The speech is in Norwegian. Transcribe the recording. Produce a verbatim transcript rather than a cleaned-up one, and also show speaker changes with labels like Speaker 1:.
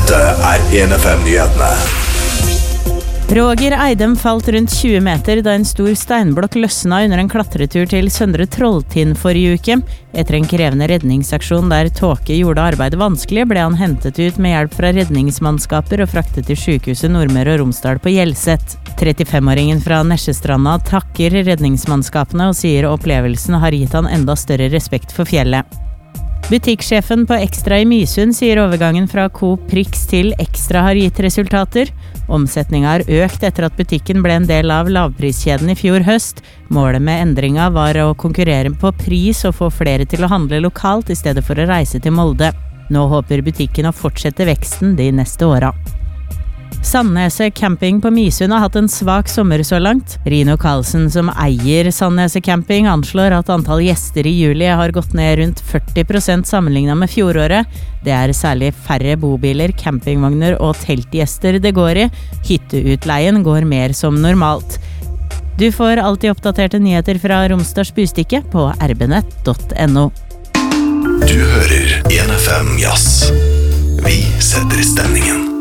Speaker 1: Dette er en F M-nyhetene.
Speaker 2: Roger Eidem falt rundt tjue meter da en stor steinblokk løsna under en klatretur til Søndre Trolltind forrige uke. Etter en krevende redningsaksjon der tåke gjorde arbeidet vanskelig, ble han hentet ut med hjelp fra redningsmannskaper og fraktet til sykehuset Nordmøre og Romsdal på Hjelset. trettifem-åringen fra Nesjestranda takker redningsmannskapene og sier opplevelsen har gitt han enda større respekt for fjellet. Butikksjefen på Extra i Misund sier overgangen fra Coop Prix til Extra har gitt resultater. Omsetningen har økt etter at butikken ble en del av lavpriskjeden i fjor høst. Målet med endringen var å konkurrere på pris og få flere til å handle lokalt i stedet for å reise til Molde. Nå håper butikken å fortsette veksten de neste åra. Sandneset camping på Misund har hatt en svak sommer så langt. Rino Karlsen, som eier Sandneset camping, anslår at antall gjester i juli har gått ned rundt førti prosent sammenlignet med fjoråret. Det er særlig færre bobiler, campingvogner og teltgjester det går i. Hytteutleien går mer som normalt. Du får alltid oppdaterte nyheter fra Romsdals Bustikke på r b nett punktum n o.
Speaker 1: Du hører en F M Jazz. Vi setter stemningen.